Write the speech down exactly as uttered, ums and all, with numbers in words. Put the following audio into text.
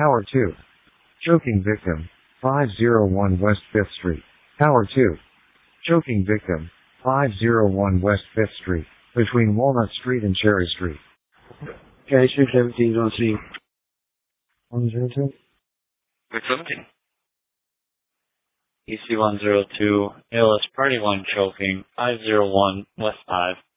Tower two. Choking victim, five oh one West fifth Street. Tower two. Choking victim, five oh one West fifth Street, between Walnut Street and Cherry Street. Okay, six seventeen on scene. one oh two? six seventeen. E C one oh two, A L S Party one choking, five oh one West five.